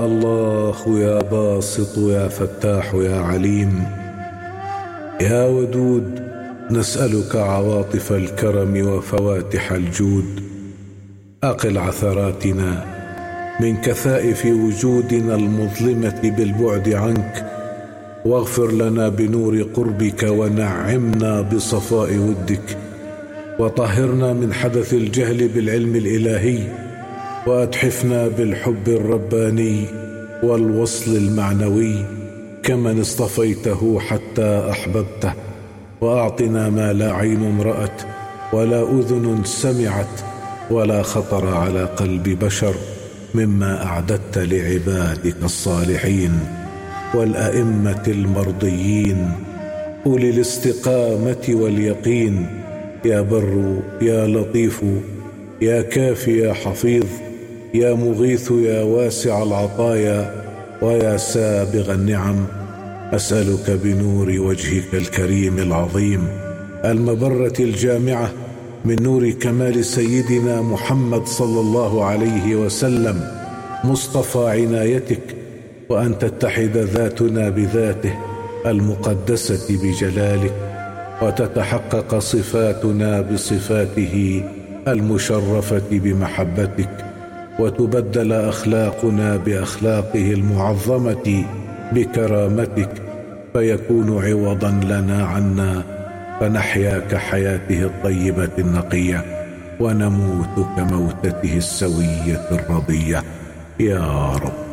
الله يا باسط يا فتاح يا عليم يا ودود، نسألك عواطف الكرم وفواتح الجود. أقل عثراتنا من كثائف وجودنا المظلمة بالبعد عنك، واغفر لنا بنور قربك، ونعمنا بصفاء ودك، وطهرنا من حدث الجهل بالعلم الإلهي، وأتحفنا بالحب الرباني والوصل المعنوي كمن اصطفيته حتى أحببته. وأعطنا ما لا عين رأت ولا أذن سمعت ولا خطر على قلب بشر مما أعددت لعبادك الصالحين والأئمة المرضيين أولي الاستقامة واليقين. يا بر يا لطيف يا كافي يا حفيظ، يا مغيث يا واسع العطايا ويا سابغ النعم، أسألك بنور وجهك الكريم العظيم المبرة الجامعة، من نور كمال سيدنا محمد صلى الله عليه وسلم مصطفى عنايتك، وأن تتحد ذاتنا بذاته المقدسة بجلالك، وتتحقق صفاتنا بصفاته المشرفة بمحبتك، وتبدل أخلاقنا بأخلاقه المعظمة بكرامتك، فيكون عوضا لنا عنا، فنحيا كحياته الطيبة النقية، ونموت كموتته السوية الرضية يا رب.